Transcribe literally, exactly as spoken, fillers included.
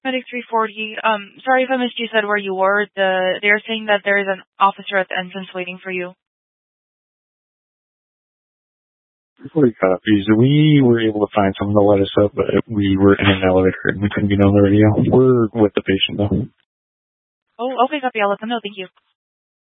Medic three forty. Um, sorry if I missed you said where you were. The they're saying that there is an officer at the entrance waiting for you. Forty copies. We were able to find someone to let us up, but we were in an elevator and we couldn't get on the radio. We're with the patient though. Oh, okay, copy. I'll let them know. Thank you.